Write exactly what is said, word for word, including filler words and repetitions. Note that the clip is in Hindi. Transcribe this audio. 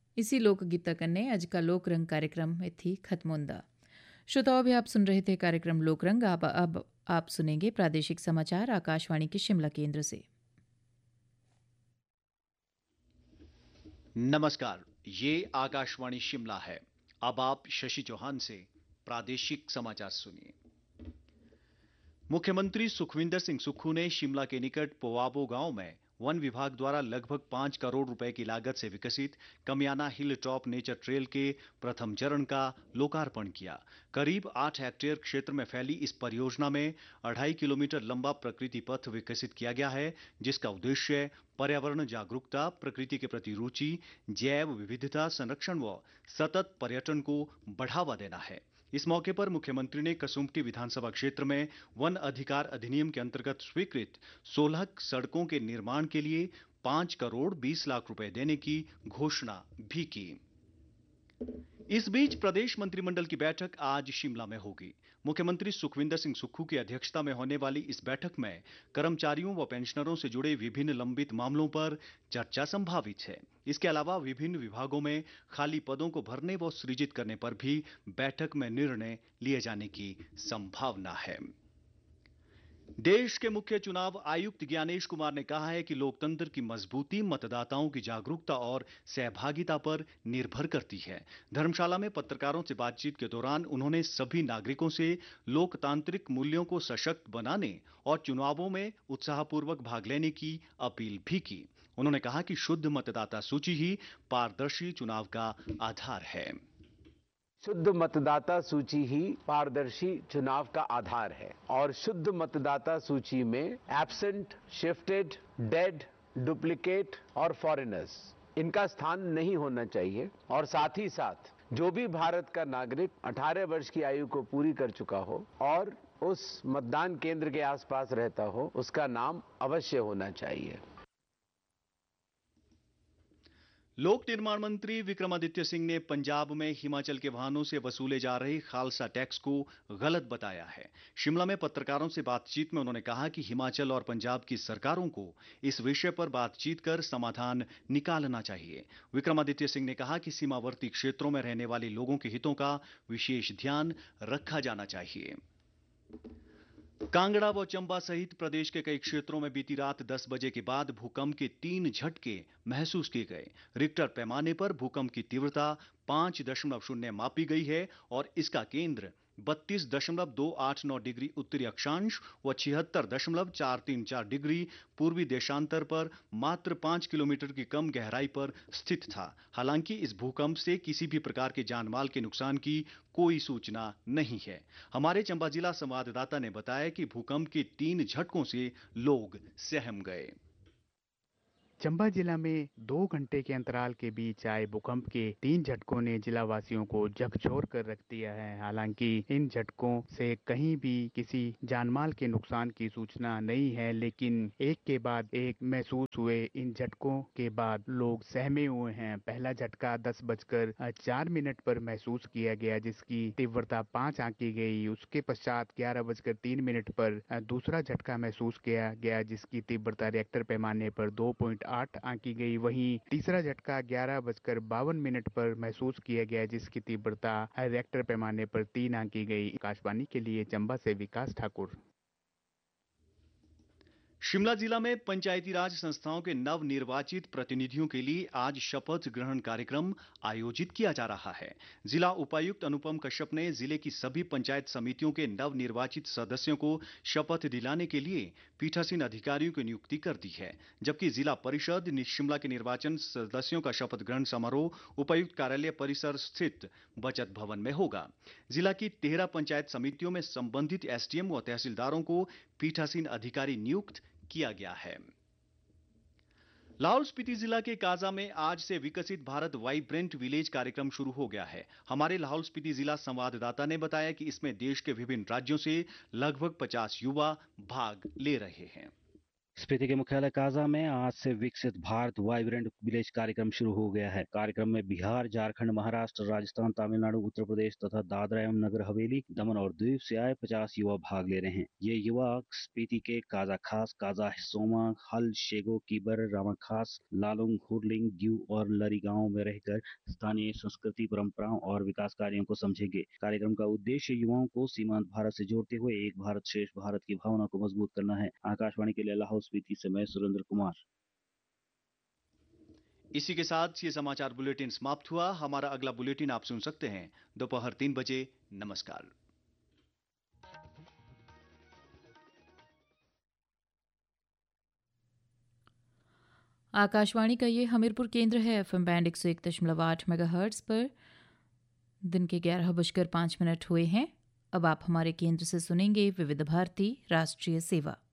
इसी लोकगीता कन्ने आज का लोक रंग कार्यक्रम में थी खत्म होंदा। श्रोताओं भी आप सुन रहे थे कार्यक्रम लोक रंग। अब अब आप सुनेंगे प्रादेशिक समाचार आकाशवाणी के शिमला केंद्र से। नमस्कार, ये आकाशवाणी शिमला है। अब आप शशि चौहान से प्रादेशिक समाचार सुनिए। मुख्यमंत्री सुखविंदर सिंह सुक्खू ने शिमला के निकट पोवाबो गांव में वन विभाग द्वारा लगभग पांच करोड़ रुपए की लागत से विकसित Kamiana hill top nature trail के प्रथम चरण का लोकार्पण किया। करीब आठ हेक्टेयर क्षेत्र में फैली इस परियोजना में अढ़ाई किलोमीटर लंबा प्रकृति पथ विकसित किया गया है, जिसका उद्देश्य पर्यावरण जागरूकता, प्रकृति के प्रति रुचि, जैव विविधता संरक्षण व सतत पर्यटन को बढ़ावा देना है। इस मौके पर मुख्यमंत्री ने कसुम्पटी विधानसभा क्षेत्र में वन अधिकार अधिनियम के अंतर्गत स्वीकृत सोलह सड़कों के निर्माण के लिए पांच करोड़ बीस लाख रुपए देने की घोषणा भी की। इस बीच प्रदेश मंत्रिमंडल की बैठक आज शिमला में होगी। मुख्यमंत्री सुखविंदर सिंह सुक्खू की अध्यक्षता में होने वाली इस बैठक में कर्मचारियों व पेंशनरों से जुड़े विभिन्न लंबित मामलों पर चर्चा संभावित है। इसके अलावा विभिन्न विभागों में खाली पदों को भरने व सृजित करने पर भी बैठक में निर्णय लिए जाने की संभावना है। देश के मुख्य चुनाव आयुक्त ज्ञानेश कुमार ने कहा है कि लोकतंत्र की मजबूती मतदाताओं की जागरूकता और सहभागिता पर निर्भर करती है। धर्मशाला में पत्रकारों से बातचीत के दौरान उन्होंने सभी नागरिकों से लोकतांत्रिक मूल्यों को सशक्त बनाने और चुनावों में उत्साहपूर्वक भाग लेने की अपील भी की। उन्होंने कहा कि शुद्ध मतदाता सूची ही पारदर्शी चुनाव का आधार है। शुद्ध मतदाता सूची ही पारदर्शी चुनाव का आधार है और शुद्ध मतदाता सूची में एब्सेंट, शिफ्टेड, डेड, डुप्लीकेट और फॉरेनर्स इनका स्थान नहीं होना चाहिए। और साथ ही साथ जो भी भारत का नागरिक अठारह वर्ष की आयु को पूरी कर चुका हो और उस मतदान केंद्र के आसपास रहता हो, उसका नाम अवश्य होना चाहिए। लोक निर्माण मंत्री विक्रमादित्य सिंह ने पंजाब में हिमाचल के वाहनों से वसूले जा रहे खालसा टैक्स को गलत बताया है। शिमला में पत्रकारों से बातचीत में उन्होंने कहा कि हिमाचल और पंजाब की सरकारों को इस विषय पर बातचीत कर समाधान निकालना चाहिए। विक्रमादित्य सिंह ने कहा कि सीमावर्ती क्षेत्रों में रहने वाले लोगों के हितों का विशेष ध्यान रखा जाना चाहिए। कांगड़ा व चंबा सहित प्रदेश के कई क्षेत्रों में बीती रात दस बजे के बाद भूकंप के तीन झटके महसूस किए गए। रिक्टर पैमाने पर भूकंप की तीव्रता पांच दशमलव शून्य मापी गई है और इसका केंद्र बत्तीस दशमलव दो आठ नौ डिग्री उत्तरी अक्षांश व छिहत्तर दशमलव चार तीन चार डिग्री पूर्वी देशांतर पर मात्र पांच किलोमीटर की कम गहराई पर स्थित था। हालांकि इस भूकंप से किसी भी प्रकार के जानमाल के नुकसान की कोई सूचना नहीं है। हमारे चंबा जिला संवाददाता ने बताया कि भूकंप के तीन झटकों से लोग सहम गए। चंबा जिला में दो घंटे के अंतराल के बीच आए भूकंप के तीन झटकों ने जिला वासियों को झकझोर कर रख दिया है। हालांकि इन झटकों से कहीं भी किसी जानमाल के नुकसान की सूचना नहीं है, लेकिन एक के बाद एक महसूस हुए इन झटकों के बाद लोग सहमे हुए हैं। पहला झटका दस बजकर चार मिनट पर महसूस किया गया, जिसकी तीव्रता पाँच आंकी गई। उसके पश्चात ग्यारह बजकर तीन मिनट पर दूसरा झटका महसूस किया गया, जिसकी तीव्रता रिएक्टर पैमाने पर दो पॉइंट आठ आंकी गई। वहीं तीसरा झटका ग्यारह बजकर बावन मिनट पर महसूस किया गया, जिसकी तीव्रता रिएक्टर पैमाने पर तीन आंकी गई। आकाशवाणी के लिए चंबा से विकास ठाकुर। शिमला जिला में पंचायती राज संस्थाओं के नव निर्वाचित प्रतिनिधियों के लिए आज शपथ ग्रहण कार्यक्रम आयोजित किया जा रहा है। जिला उपायुक्त अनुपम कश्यप ने जिले की सभी पंचायत समितियों के नव निर्वाचित सदस्यों को शपथ दिलाने के लिए पीठासीन अधिकारियों की नियुक्ति कर दी है, जबकि जिला परिषद शिमला के निर्वाचन सदस्यों का शपथ ग्रहण समारोह उपायुक्त कार्यालय परिसर स्थित बचत भवन में होगा। जिला की तेरह पंचायत समितियों में संबंधित एसडीएम व तहसीलदारों को पीठासीन अधिकारी नियुक्त किया गया है। लाहौल स्पीति जिला के काजा में आज से विकसित भारत वाइब्रेंट विलेज कार्यक्रम शुरू हो गया है। हमारे लाहौल स्पीति जिला संवाददाता ने बताया कि इसमें देश के विभिन्न राज्यों से लगभग पचास युवा भाग ले रहे हैं। स्पीति के मुख्यालय काजा में आज से विकसित भारत वाइब्रेंट विलेज कार्यक्रम शुरू हो गया है। कार्यक्रम में बिहार, झारखंड, महाराष्ट्र, राजस्थान, तमिलनाडु, उत्तर प्रदेश तथा दादरा एवं नगर हवेली, दमन और द्वीप से आए पचास युवा भाग ले रहे हैं। ये युवा स्पीति के काजा खास, काजा सोमा, हल, शेगो, कीबर, रामा खास, लालुंग, हुरलिंग, ग्यू और लरी गांव में रहकर स्थानीय संस्कृति, परंपराओं और विकास कार्यों को समझेंगे। कार्यक्रम का उद्देश्य युवाओं को सीमांत भारत से जोड़ते हुए एक भारत श्रेष्ठ भारत की भावना को मजबूत करना है। आकाशवाणी के लिए लाहौल स्पीति से मैं सुरेंद्र कुमार। इसी के साथ ये समाचार बुलेटिन समाप्त हुआ। हमारा अगला बुलेटिन आप सुन सकते हैं दोपहर तीन बजे। नमस्कार। आकाशवाणी का ये हमीरपुर केंद्र है। एफएम बैंड एक सौ एक दशमलव आठ मेगाहर्ट्ज पर दिन के ग्यारह बजकर पाँच मिनट हुए हैं। अब आप हमारे केंद्र से सुनेंगे विविध भारती राष्ट्रीय सेवा।